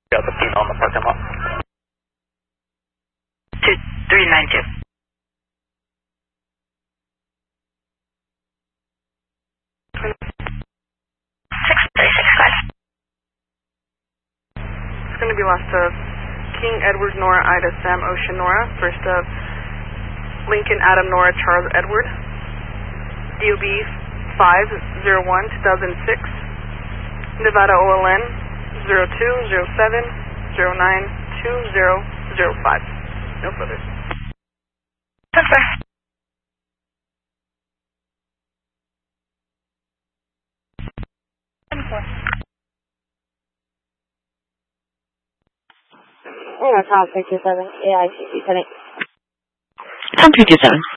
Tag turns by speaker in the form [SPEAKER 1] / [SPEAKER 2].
[SPEAKER 1] Got the feet on the parking lot.
[SPEAKER 2] 2392.
[SPEAKER 3] It's going to be last of King Edward Nora Ida Sam Ocean Nora, first of Lincoln Adam Nora Charles Edward, DOB 501-2006, Nevada OLN 0207092005. No further.
[SPEAKER 2] Okay.
[SPEAKER 4] Tom 327, AICC 78.
[SPEAKER 2] Tom 327.